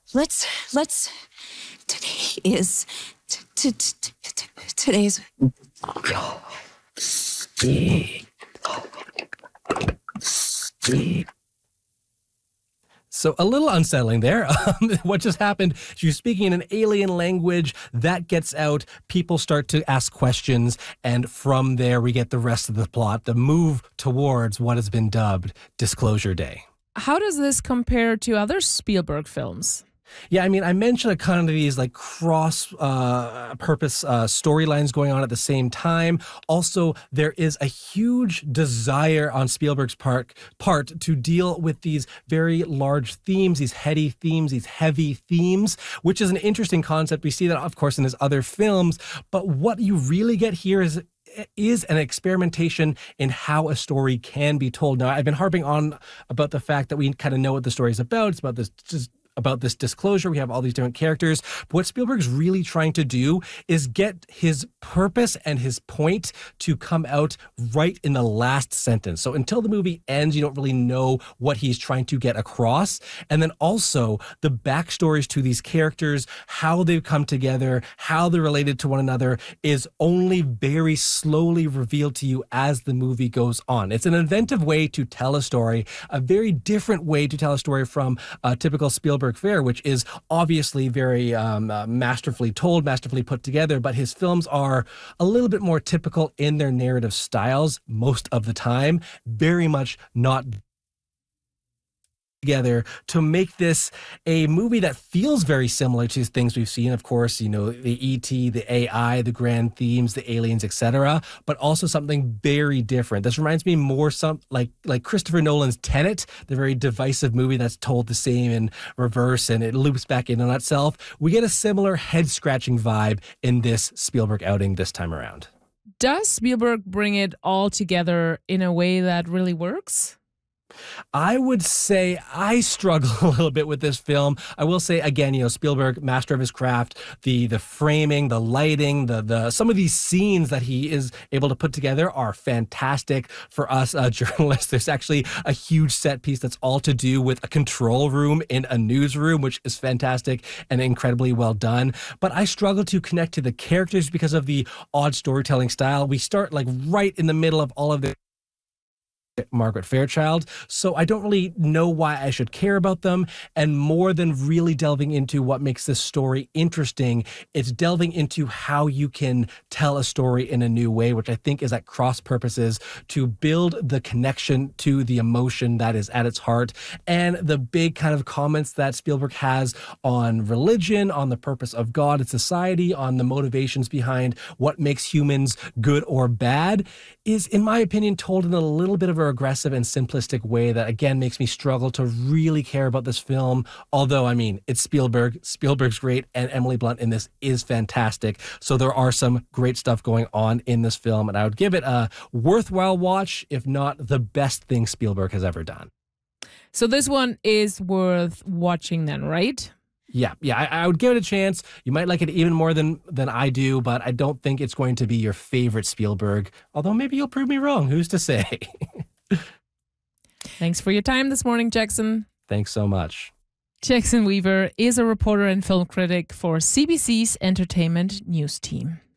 let's. Today is. Today's. So a little unsettling there. What just happened? She was speaking in an alien language. That gets out. People start to ask questions. And from there, we get the rest of the plot, the move towards what has been dubbed Disclosure Day. How does this compare to other Spielberg films? Yeah, I mean, I mentioned a kind of these like cross-purpose storylines going on at the same time. Also, there is a huge desire on Spielberg's part to deal with these very large themes, these heady themes, these heavy themes, which is an interesting concept. We see that, of course, in his other films. But what you really get here is an experimentation in how a story can be told. Now, I've been harping on about the fact that we kind of know what the story is about. It's about this disclosure. We have all these different characters. But what Spielberg's really trying to do is get his purpose and his point to come out right in the last sentence. So until the movie ends, you don't really know what he's trying to get across. And then also the backstories to these characters, how they've come together, how they're related to one another is only very slowly revealed to you as the movie goes on. It's an inventive way to tell a story, a very different way to tell a story from a typical Spielberg fare, which is obviously very masterfully told, masterfully put together, but his films are a little bit more typical in their narrative styles most of the time, very much not together to make this a movie that feels very similar to things we've seen. Of course, you know, the E.T., the AI, the grand themes, the aliens, etc., but also something very different. This reminds me more like Christopher Nolan's Tenet, the very divisive movie that's told the same in reverse and it loops back in on itself. We get a similar head-scratching vibe in this Spielberg outing this time around. Does Spielberg bring it all together in a way that really works? I would say I struggle a little bit with this film. I will say again, you know, Spielberg, master of his craft, the framing, the lighting, the some of these scenes that he is able to put together are fantastic for us journalists. There's actually a huge set piece that's all to do with a control room in a newsroom, which is fantastic and incredibly well done. But I struggle to connect to the characters because of the odd storytelling style. We start like right in the middle of all of the Margaret Fairchild, so I don't really know why I should care about them. And more than really delving into what makes this story interesting, it's delving into how you can tell a story in a new way, which I think is at cross purposes to build the connection to the emotion that is at its heart. And the big kind of comments that Spielberg has on religion, on the purpose of God and society, on the motivations behind what makes humans good or bad is, in my opinion, told in a little bit of a aggressive and simplistic way that, again, makes me struggle to really care about this film. Although, I mean, it's Spielberg. Spielberg's great, and Emily Blunt in this is fantastic. So there are some great stuff going on in this film, and I would give it a worthwhile watch, if not the best thing Spielberg has ever done. So this one is worth watching then, right? Yeah, I would give it a chance. You might like it even more than I do, but I don't think it's going to be your favorite Spielberg. Although maybe you'll prove me wrong. Who's to say? Thanks for your time this morning, Jackson. Thanks so much. Jackson Weaver is a reporter and film critic for CBC's Entertainment News Team.